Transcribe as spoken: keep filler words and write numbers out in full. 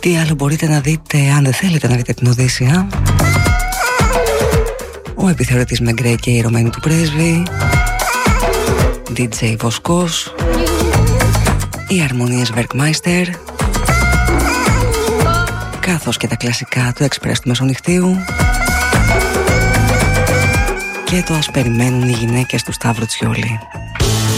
Τι άλλο μπορείτε να δείτε αν δεν θέλετε να δείτε την Οδύσσεια? Ο επιθεωρητής Μεγκρέι και η Ρωμένη του Πρέσβη, ντι τζέι Βοσκός, οι αρμονίες Werkmeister, καθώς και τα κλασικά του Εξπρές του Μεσονυχτίου και το «Ας περιμένουν οι γυναίκες» του Σταύρου Τσιόλη.